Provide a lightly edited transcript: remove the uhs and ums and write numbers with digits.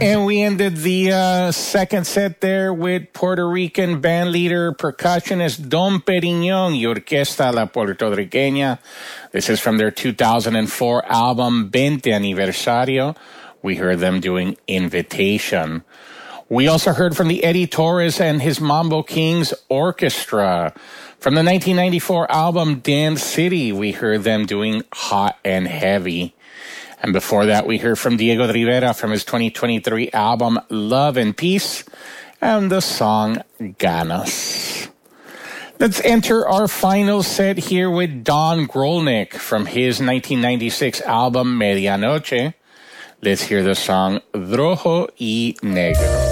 And we ended the second set there with Puerto Rican band leader, percussionist Don Perignon y Orquesta La Puertorriqueña. This is from their 2004 album, 20 Aniversario. We heard them doing Invitation. We also heard from the Eddie Torres and his Mambo Kings Orchestra. From the 1994 album Dance City, we heard them doing Hot and Heavy. And before that, we heard from Diego Rivera from his 2023 album Love and Peace and the song Ganas. Let's enter our final set here with Don Grolnick from his 1996 album Medianoche. Let's hear the song Rojo y Negro.